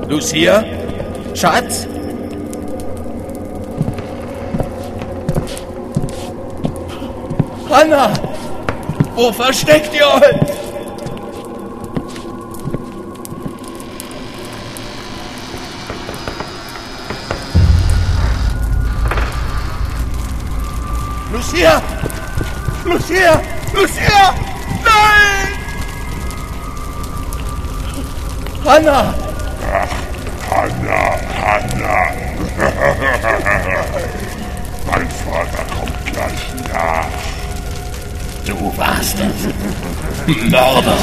Lucia? Schatz? Hanna! Wo versteckt ihr euch? Lucia! Lucia! Lucia! Nein! Hanna! Hanna! Mein Vater kommt gleich nach. Du warst es. Mörder!